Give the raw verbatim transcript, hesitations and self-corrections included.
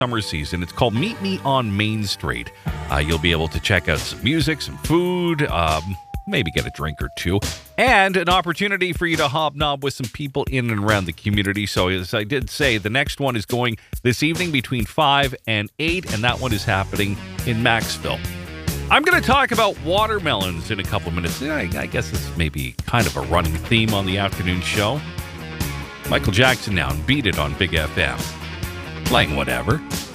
summer season. It's called Meet Me on Main Street. Uh, you'll be able to check out some music, some food, um, maybe get a drink or two, and an opportunity for you to hobnob with some people in and around the community. So as I did say, the next one is going this evening between five and eight, and that one is happening in Maxville. I'm going to talk about watermelons in a couple of minutes. I, I guess this may be kind of a running theme on the afternoon show. Michael Jackson now, and Beat It on Big F M. Playing whatever.